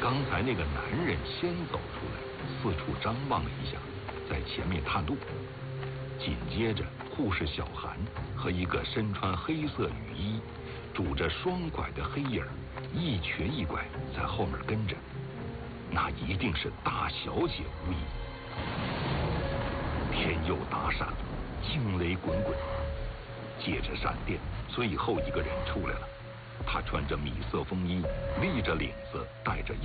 刚才那个男人先走出来，四处张望了一下，在前面探路。紧接着，护士小韩和一个身穿黑色雨衣、拄着双拐的黑影一瘸一拐在后面跟着，那一定是大小姐无疑。天又打闪了，惊雷滚滚，借着闪电，最后一个人出来了。他穿着米色风衣，立着领子，戴着